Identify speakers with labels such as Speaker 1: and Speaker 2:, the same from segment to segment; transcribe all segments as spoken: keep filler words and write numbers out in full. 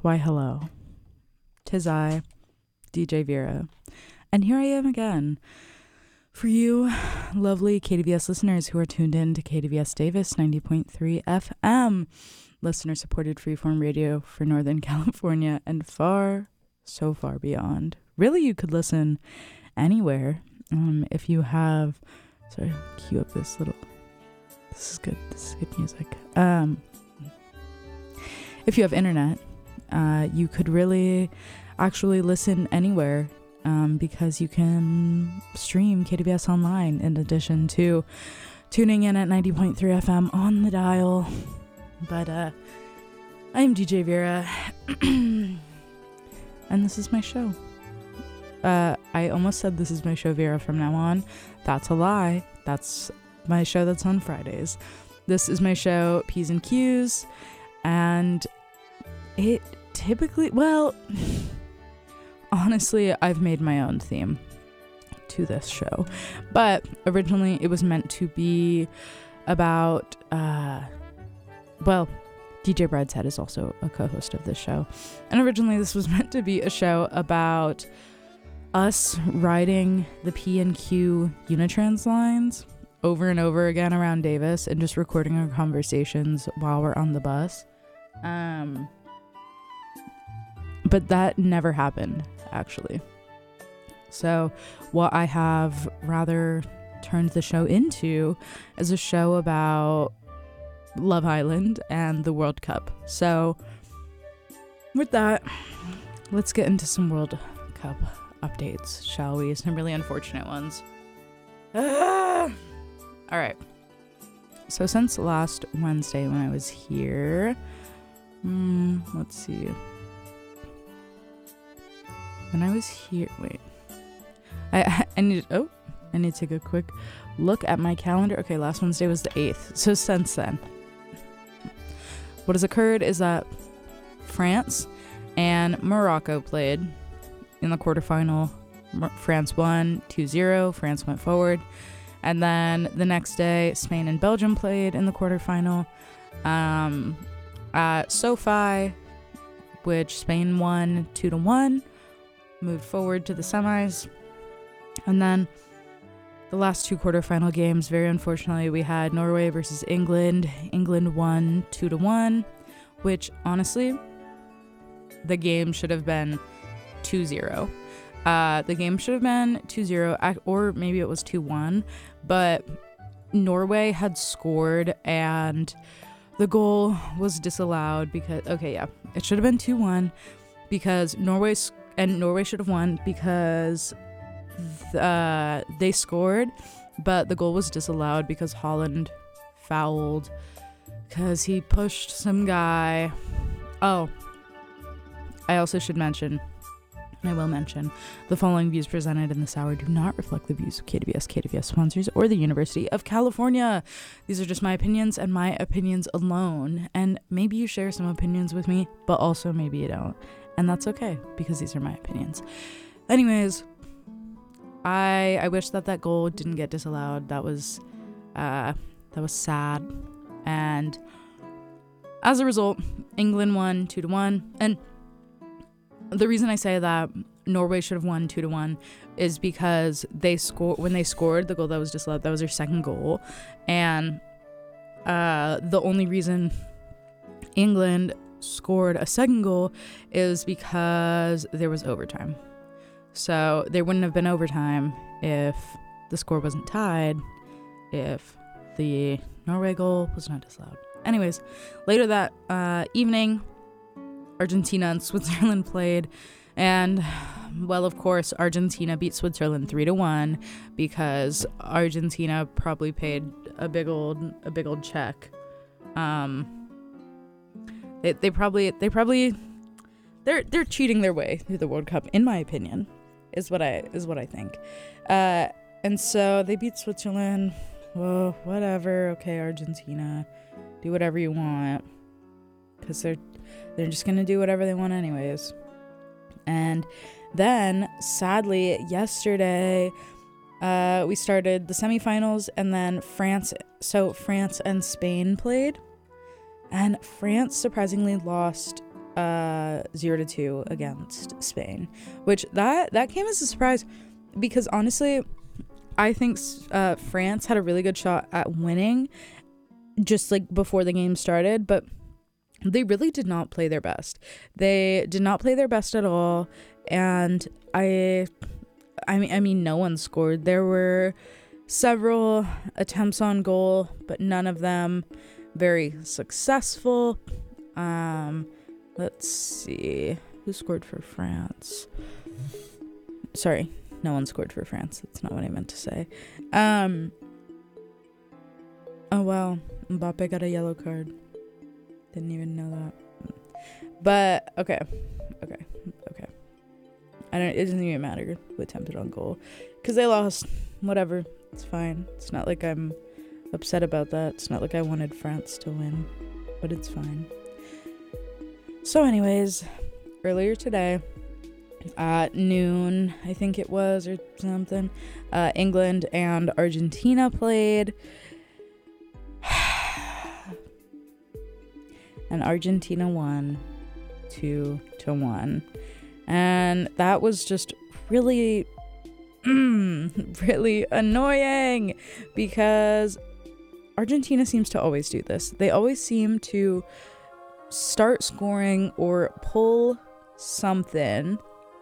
Speaker 1: Why hello, 'tis I, D J Vera, and here I am again for you lovely K D V S listeners who are tuned in to K D V S Davis ninety point three F M, listener supported freeform radio for Northern California and far, so far beyond. Really, you could listen anywhere um, if you have, sorry, cue up this little, this is good, this is good music. Um, if you have internet, uh, you could really actually listen anywhere um, because you can stream K D V S online in addition to tuning in at ninety point three F M on the dial. But uh, I'm D J Vera, and this is my show. Uh, I almost said this is my show, Vera, from now on. That's a lie. That's my show that's on Fridays. This is my show, P's and Q's, and it typically, well, honestly, I've made my own theme to this show, but originally it was meant to be about, uh, well, D J Brideshead is also a co-host of this show, and originally this was meant to be a show about us riding the P and Q Unitrans lines over and over again around Davis and just recording our conversations while we're on the bus. Um, but that never happened, actually. So what I have rather turned the show into is a show about Love Island and the World Cup. So with that, let's get into some World Cup updates, shall we? Some really unfortunate ones. Ah! All right. So since last Wednesday when I was here, mm, let's see. When I was here, wait. I I need oh, I need to take a quick look at my calendar. Okay, last Wednesday was the eighth. So since then, what has occurred is that France and Morocco played in the quarterfinal. France won two zero. France went forward. And then the next day, Spain and Belgium played in the quarterfinal. Um, at SoFi, which Spain won two to one, moved forward to the semis. And then the last two quarterfinal games, very unfortunately, we had Norway versus England. England won two to one, which honestly, the game should have been two zero. Uh, the game should have been two zero, or maybe it was two one, but Norway had scored and the goal was disallowed because, okay, yeah, it should have been two one because Norway, and Norway should have won because uh, they scored, but the goal was disallowed because Holland fouled because he pushed some guy. Oh, I also should mention, I will mention, the following views presented in this hour do not reflect the views of K D V S, K D V S sponsors, or the University of California. These are just my opinions and my opinions alone. And maybe you share some opinions with me, but also maybe you don't. And that's okay, because these are my opinions. Anyways, I I wish that that goal didn't get disallowed. That was, uh, that was sad. And as a result, England won two to one. And the reason I say that Norway should have won two to one is because they score when they scored the goal that was disallowed, that was their second goal, and uh, the only reason England scored a second goal is because there was overtime. So there wouldn't have been overtime if the score wasn't tied, if the Norway goal was not disallowed. Anyways, later that uh, evening, Argentina and Switzerland played, and well, of course, Argentina beat Switzerland three to one because Argentina probably paid a big old a big old check. Um, they they probably they probably they're they're cheating their way through the World Cup, in my opinion, is what I is what I think. Uh, and so they beat Switzerland. Well, whatever. Okay, Argentina, do whatever you want, because they're. They're just going to do whatever they want anyways. And then, sadly, yesterday, uh, we started the semifinals, and then France, so France and Spain played. And France surprisingly lost uh, zero to two against Spain, which that, that came as a surprise because honestly, I think uh, France had a really good shot at winning just like before the game started, but they really did not play their best. They did not play their best at all. And I, I mean, I mean, no one scored. There were several attempts on goal, but none of them very successful. Um, let's see. Who scored for France? Sorry, no one scored for France. That's not what I meant to say. Um, oh, wow. Mbappe got a yellow card. Didn't even know that. But, okay. Okay. Okay. I don't, it doesn't even matter who attempted on goal. Because they lost. Whatever. It's fine. It's not like I'm upset about that. It's not like I wanted France to win. But it's fine. So anyways, earlier today, at noon, I think it was, or something, uh, England and Argentina played. And Argentina won two to one. And that was just really, mm, really annoying because Argentina seems to always do this. They always seem to start scoring or pull something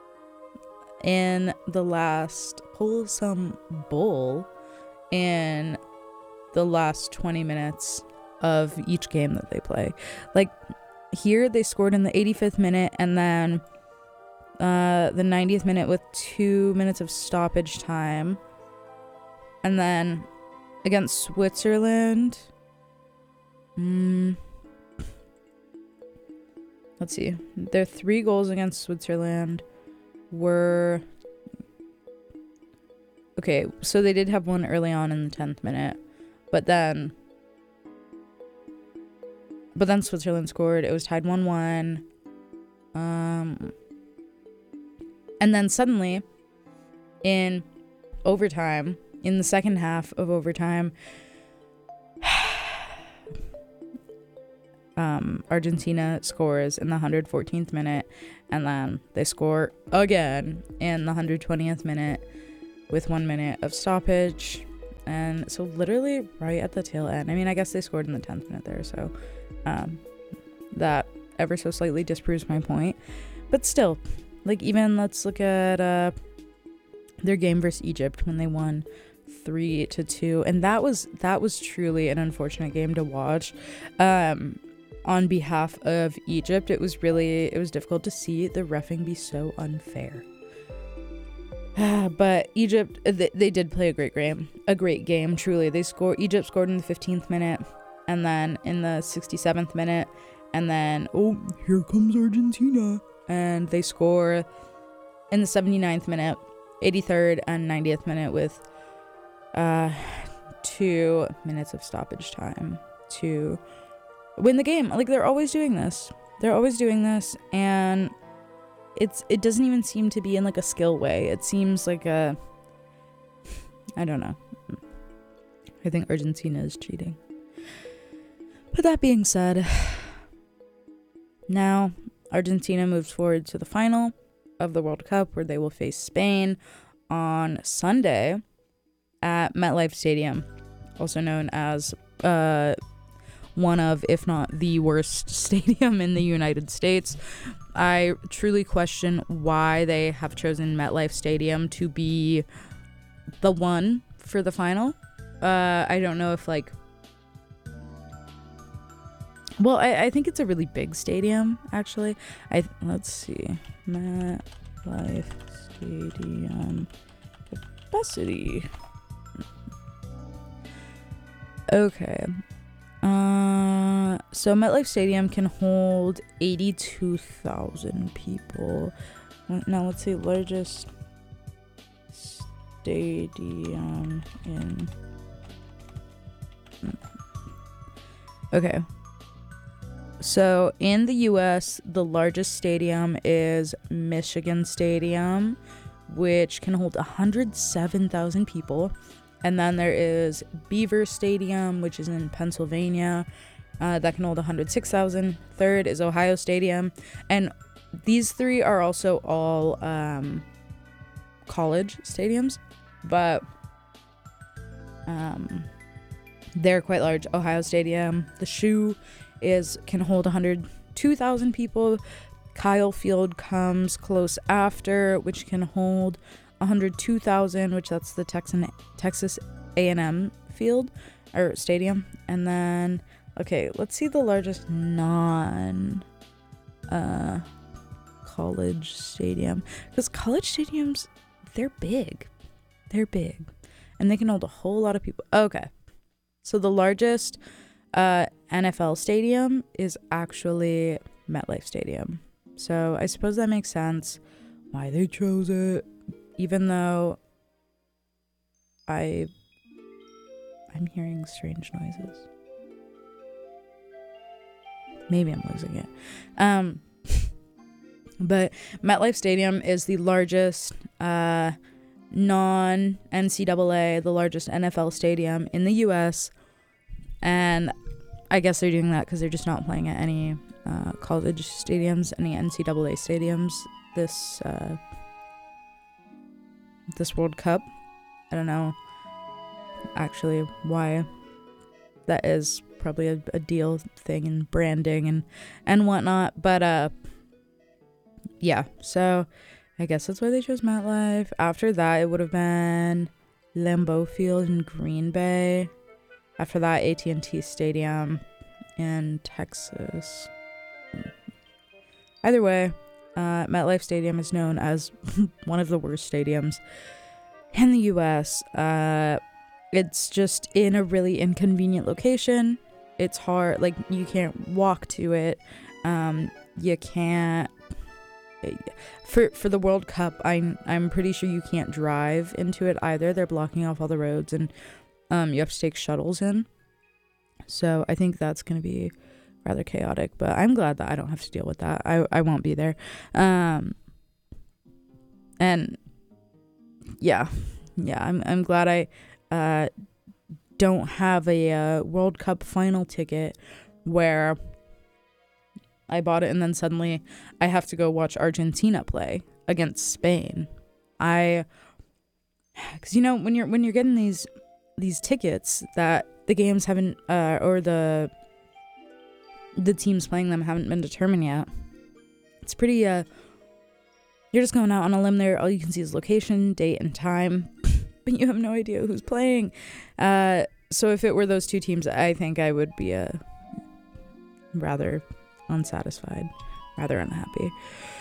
Speaker 1: in the last, pull some bull in the last twenty minutes of each game that they play. Like here they scored in the eighty-fifth minute and then uh the ninetieth minute with two minutes of stoppage time, and then against Switzerland, mm, let's see, their three goals against Switzerland were okay, so they did have one early on in the tenth minute, but then But then Switzerland scored. It was tied one one. Um, and then suddenly, in overtime, in the second half of overtime, um, Argentina scores in the one hundred fourteenth minute. And then they score again in the one hundred twentieth minute with one minute of stoppage. And so literally right at the tail end. I mean, I guess they scored in the tenth minute there, so... Um, that ever so slightly disproves my point, but still, like, even let's look at uh their game versus Egypt when they won three to two, and that was that was truly an unfortunate game to watch. Um, on behalf of Egypt, it was really it was difficult to see the reffing be so unfair. But Egypt, they, they did play a great game, a great game. Truly, they scored. Egypt scored in the fifteenth minute. And then in the sixty-seventh minute, and then, oh, here comes Argentina. And they score in the seventy-ninth minute, eighty-third and ninetieth minute with uh, two minutes of stoppage time to win the game. Like, they're always doing this. They're always doing this. And it's it doesn't even seem to be in, like, a skill way. It seems like a, I don't know. I think Argentina is cheating. But that being said, now Argentina moves forward to the final of the World Cup, where they will face Spain on Sunday at MetLife Stadium, also known as uh, one of, if not the worst stadium in the United States. I truly question why they have chosen MetLife Stadium to be the one for the final. Uh, I don't know if, like, Well, I, I think it's a really big stadium, actually. I Let's see. MetLife Stadium capacity. Okay. Uh, so MetLife Stadium can hold eighty-two thousand people. Now, let's see. Largest stadium in... Okay. So in the U S, the largest stadium is Michigan Stadium, which can hold one hundred seven thousand people. And then there is Beaver Stadium, which is in Pennsylvania, uh, that can hold one hundred six thousand. Third is Ohio Stadium. And these three are also all um, college stadiums, but um, they're quite large. Ohio Stadium, the Shoe, is can hold one hundred two thousand people. Kyle Field comes close after, which can hold one hundred two thousand, which that's the Texan Texas A and M field or stadium. And then, okay, let's see the largest non uh, college stadium, because college stadiums, they're big. They're big. And they can hold a whole lot of people. Okay. So the largest uh, N F L stadium is actually MetLife Stadium. So I suppose that makes sense why they chose it, even though I, I'm hearing strange noises. Maybe I'm losing it. Um, but MetLife Stadium is the largest uh, non-N C double A, the largest N F L stadium in the U S, and I guess they're doing that because they're just not playing at any uh, college stadiums, any N C double A stadiums this uh, this World Cup. I don't know actually why that is. Probably a, a deal thing and branding and and whatnot, but uh yeah, so I guess that's why they chose MetLife. After that, it would have been Lambeau Field in Green Bay. After that, A T and T Stadium in Texas. Either way, uh, MetLife Stadium is known as one of the worst stadiums in the U S. Uh, it's just in a really inconvenient location. It's hard, like, you can't walk to it. Um, you can't... For for the World Cup, I'm I'm pretty sure you can't drive into it either. They're blocking off all the roads, and um, you have to take shuttles in. So I think that's going to be rather chaotic. But I'm glad that I don't have to deal with that. I I won't be there. Um, and yeah, yeah, I'm I'm glad I uh don't have a uh, World Cup final ticket where I bought it and then suddenly I have to go watch Argentina play against Spain. I, because you know when you're when you're getting these these tickets that the games haven't uh, or the the teams playing them haven't been determined yet, it's pretty uh you're just going out on a limb there. All you can see is location, date, and time, but you have no idea who's playing. Uh, so if it were those two teams, I think I would be a uh, rather unsatisfied, rather unhappy.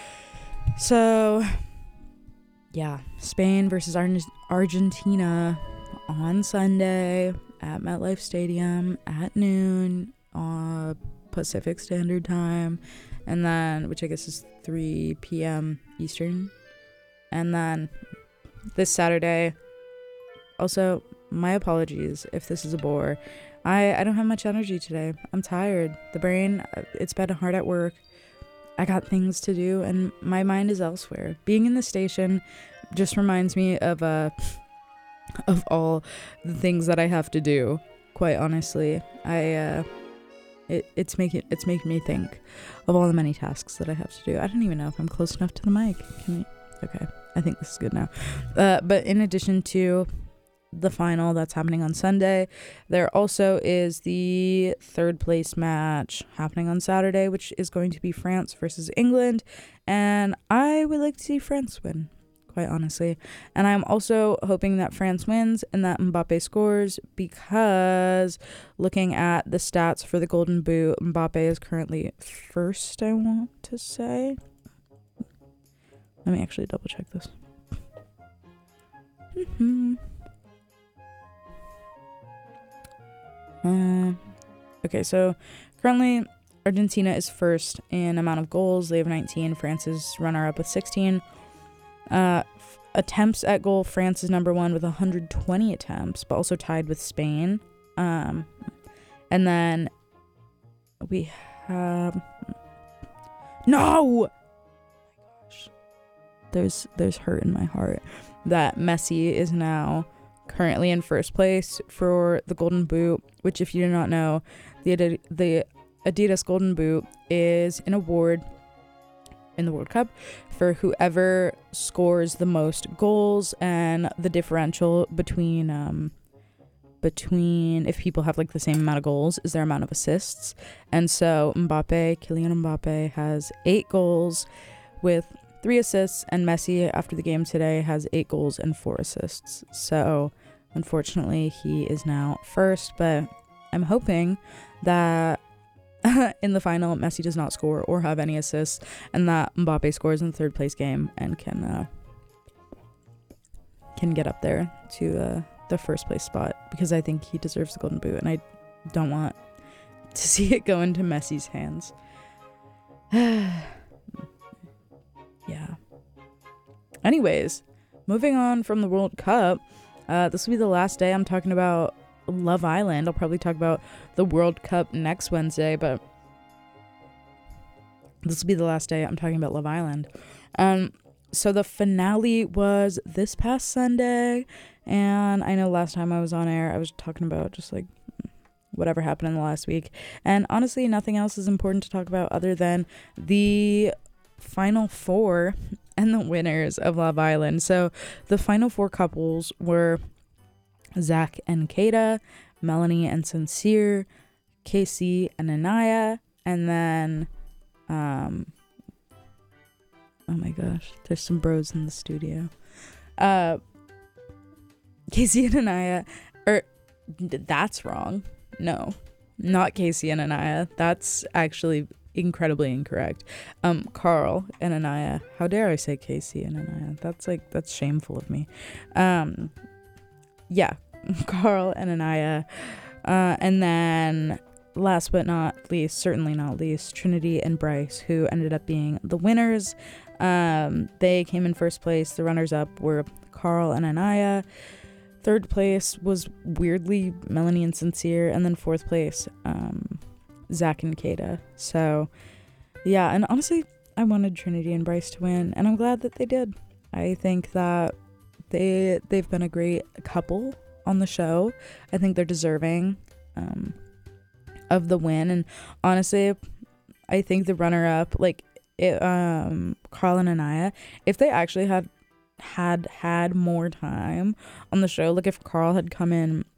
Speaker 1: So yeah, Spain versus Ar- Argentina on Sunday at MetLife Stadium at noon, uh, Pacific Standard Time, and then, which I guess is three p.m. Eastern. And then this Saturday, also, my apologies if this is a bore. I, I don't have much energy today. I'm tired. The brain, it's been hard at work. I got things to do, and my mind is elsewhere. Being in the station just reminds me of uh, of all the things that I have to do. Quite honestly, I uh, it it's making it's making me think of all the many tasks that I have to do. I don't even know if I'm close enough to the mic. Can we? Okay, I think this is good now. Uh, but in addition to the final that's happening on Sunday, there also is the third place match happening on Saturday, which is going to be France versus England, and I would like to see France win, quite honestly. And I'm also hoping that France wins and that Mbappe scores, because looking at the stats for the Golden Boot, Mbappe is currently first, I want to say. Let me actually double check this. Mm-hmm. Uh, okay, so currently Argentina is first in amount of goals. They have nineteen. France is runner-up with sixteen. Uh, f- attempts at goal, France is number one with one hundred twenty attempts, but also tied with Spain. Um, and then we have... No! Oh my gosh. There's, there's hurt in my heart that Messi is now currently in first place for the Golden Boot, which, if you do not know, The Adi- the Adidas Golden Boot is an award in the World Cup for whoever scores the most goals, and the differential between um between if people have like the same amount of goals is their amount of assists. And so Mbappe, Kylian Mbappe has eight goals with three assists, and Messi after the game today has eight goals and four assists. So unfortunately he is now first, but I'm hoping that in the final Messi does not score or have any assists, and that Mbappe scores in the third place game and can uh, can get up there to uh, the first place spot, because I think he deserves the Golden Boot and I don't want to see it go into Messi's hands. Yeah. Anyways, moving on from the World Cup, uh, this will be the last day I'm talking about Love Island. I'll probably talk about the World Cup next Wednesday, but this will be the last day I'm talking about Love Island. Um, so the finale was this past Sunday, and I know last time I was on air, I was talking about just like whatever happened in the last week, and honestly, nothing else is important to talk about other than the final four and the winners of Love Island. So the final four couples were Zach and Kata, Melanie and Sincere, Casey and Anaya, and then um oh my gosh, there's some bros in the studio. Uh Casey and Anaya, or that's wrong. No, not Casey and Anaya. That's actually incredibly incorrect. Um, Carl and Anaya. How dare I say Casey and Anaya? That's like, that's shameful of me. Um, yeah, Carl and Anaya. Uh, and then last but not least, certainly not least, Trinity and Bryce, who ended up being the winners. Um, they came in first place. The runners up were Carl and Anaya. Third place was weirdly Melanie and Sincere, and then fourth place, um, Zach and Kata. So, yeah, and honestly, I wanted Trinity and Bryce to win, and I'm glad that they did. I think that they they've been a great couple on the show. I think they're deserving um, of the win, and honestly, I think the runner-up, like it, um, Carl and Anaya, if they actually had had had more time on the show, like if Carl had come in